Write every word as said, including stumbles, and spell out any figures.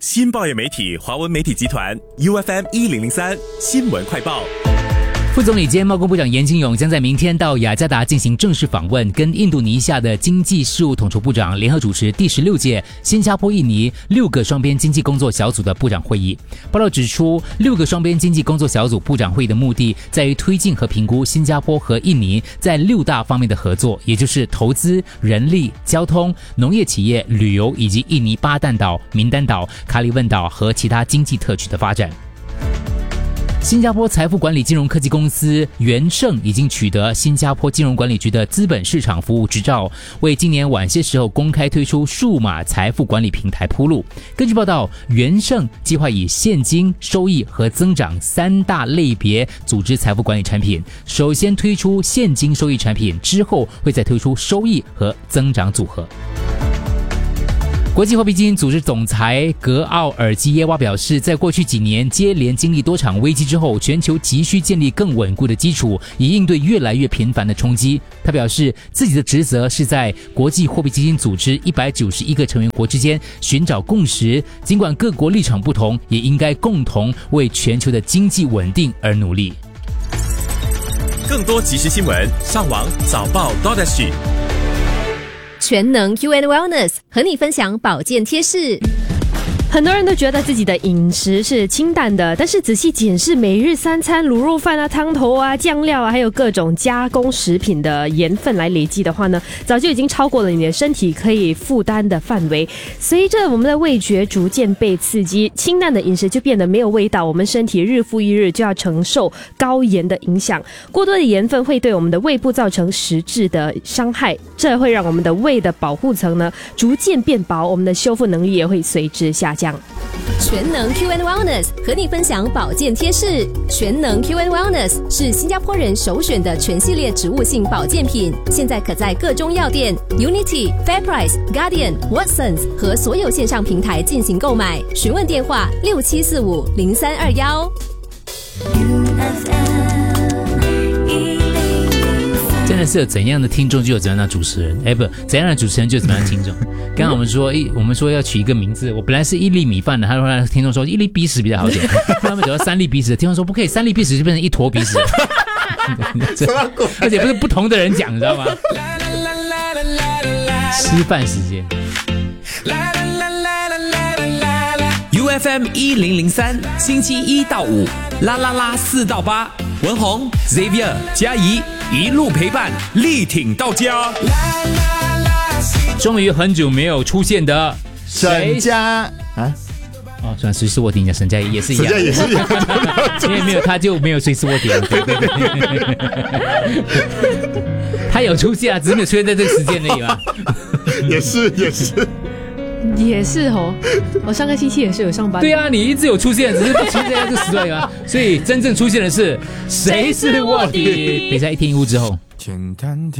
新报业媒体华文媒体集团 U F M 一零零三新闻快报。 副总理兼贸工部长严金勇将在明天到雅加达进行正式访问，跟印度尼西亚的经济事务统筹部长联合主持第十六届新加坡印尼六个双边经济工作小组的部长会议。报道指出，六个双边经济工作小组部长会议的目的在于推进和评估新加坡和印尼在六大方面的合作，也就是投资、人力、交通、农业企业、旅游以及印尼巴淡岛、民丹岛、卡里汶岛和其他经济特区的发展。新加坡财富管理金融科技公司元盛已经取得新加坡金融管理局的资本市场服务执照，为今年晚些时候公开推出数码财富管理平台铺路。根据报道，元盛计划以现金、收益和增长三大类别组织财富管理产品，首先推出现金收益产品，之后会再推出收益和增长组合。国际货币基金组织总裁格奥尔基耶娃表示，在过去几年接连经历多场危机之后，全球急需建立更稳固的基础，以应对越来越频繁的冲击。他表示，自己的职责是在国际货币基金组织一百九十一个成员国之间寻找共识，尽管各国立场不同，也应该共同为全球的经济稳定而努力。 更多即时新闻，上网早报 .sg。 全能 Q and Wellness 和你分享保健贴士。 很多人都觉得自己的饮食是清淡的，但是仔细检视每日三餐卤肉饭啊、汤头啊、酱料啊，还有各种加工食品的盐分来累积的话呢，早就已经超过了你的身体可以负担的范围。随着我们的味觉逐渐被刺激，清淡的饮食就变得没有味道，我们身体日复一日就要承受高盐的影响。过多的盐分会对我们的胃部造成实质的伤害，这会让我们的胃的保护层呢逐渐变薄，我们的修复能力也会随之下降。 全能 Q and Wellness 和你分享保健贴士。全能 Q and Wellness 是新加坡人首选的全系列植物性保健品，现在可在各中药店、Unity、FairPrice、Guardian、Watsons 和所有线上平台进行购买。询问电话六七四五零三二幺。 真的是有怎样的听众就有怎样的主持人，哎，不，怎样的主持人就有怎样的听众。刚刚我们说，一我们说要取一个名字，我本来是一粒米饭的，他说听众说一粒鼻屎比较好点，他们走到三粒鼻屎的，听众说不可以，三粒鼻屎就变成一坨鼻屎，而且不是不同的人讲，你知道吗？吃饭时间。 U F M 一零零三，星期一到五，啦啦啦四到八，文宏、Xavier、嘉怡一路陪伴，力挺到家。 终于很久没有出现的沈佳啊。 哦，算谁是卧底讲沈佳宜也是一样， 沈佳也是一样， 因为没有他就没有谁是卧底，对对对，他有出现啊，只是没有出现在这个时间而已嘛。 也是也是也是哦，我上个星期也是有上班。 对啊，你一直有出现，只是不出现在这个时段嘛。所以真正出现的是谁是卧底？等一下一天一屋之后。简单